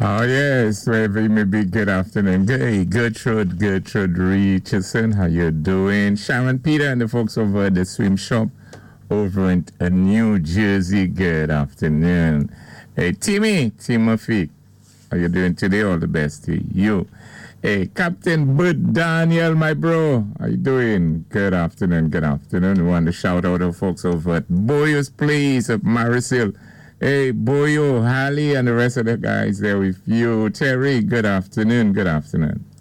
Oh, yes, wherever you may be, good afternoon. Hey, Gertrude Richardson, how you doing? Sharon Peter and the folks over at the swim shop over in New Jersey, good afternoon. Hey, Timothy, how you doing today? All the best to you. Hey, Captain Bud Daniel, my bro, how you doing? Good afternoon. We want to shout out the folks over at Boyo's Place of Marisil. Hey, Boyo, Hallie, and the rest of the guys there with you. Terry, good afternoon.